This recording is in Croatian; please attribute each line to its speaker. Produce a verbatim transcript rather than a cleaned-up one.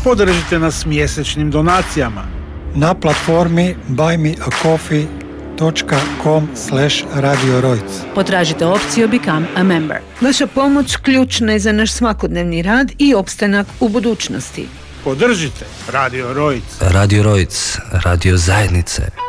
Speaker 1: Podržite nas mjesečnim donacijama
Speaker 2: na platformi buy me a coffee dot com slash radio rojc.
Speaker 3: Potražite opciju Become a Member. Vaša pomoć ključna je za naš svakodnevni rad i opstanak u budućnosti.
Speaker 1: Podržite Radio Rojc.
Speaker 4: Radio Rojc, radio zajednice.